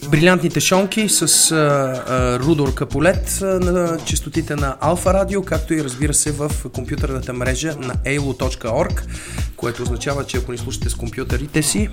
брилянтните шонки с Рудор Каполет на честотите на Алфа Радио, както и разбира се в компютърната мрежа на elo.org, което означава, че ако ни слушате с компютърите си,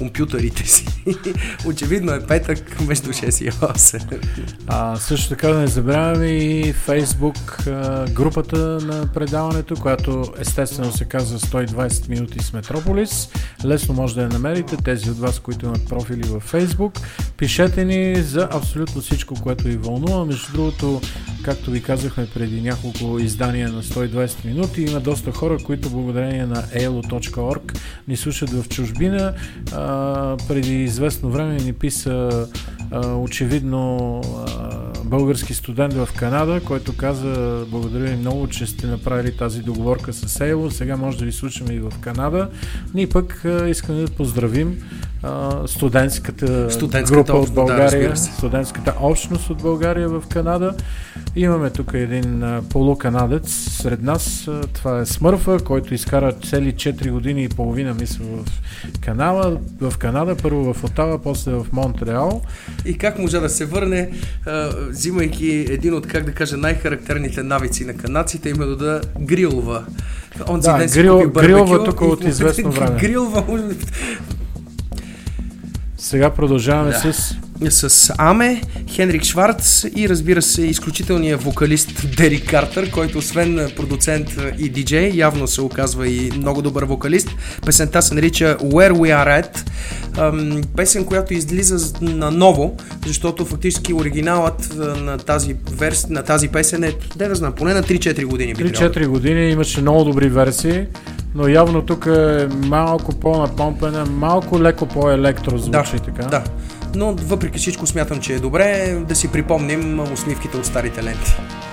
очевидно е петък между 6 и 8. Също така да не забравяме и Facebook групата на предаването, която естествено се казва 120 минути с Метрополис. Лесно може да я намерите, тези от вас, които имат профили във Facebook. Пишете ни за абсолютно всичко, което ви вълнува. Между другото, както ви казахме преди няколко издания на 120 минути, има доста хора, които благодарение на elo.org ни слушат в чужбина. Преди известно време ни писа очевидно български студент в Канада, който каза: благодаря ви много, че сте направили тази договорка с Elo. Сега може да ви слушаме и в Канада. Ние пък искаме да поздравим студентската група от България, студентската общност от България в Канада. Имаме тук един полуканадец сред нас. Това е Смърфа, който изкара цели 4 години и половина, мисля, в Канада. Първо в Отава, после в Монтреал. И как можа да се върне, взимайки един от, как да кажа, най-характерните навици на канадците, именно да грилва. Грилва тук от известно време. Грилва. Сега продължаваме с Аме, Хенрик Шварц и разбира се изключителният вокалист Дерик Картер, който освен продуцент и диджей, явно се оказва и много добър вокалист. Песента се нарича Where We Are At, песен, която излиза наново, защото фактически оригиналът на тази песен е, поне на 3-4 години. 3-4 години имаше много добри версии, но явно тук е малко по-напомпена, малко леко по-електро звучи, така. Да. Но въпреки всичко смятам, че е добре да си припомним усмивките от старите ленти.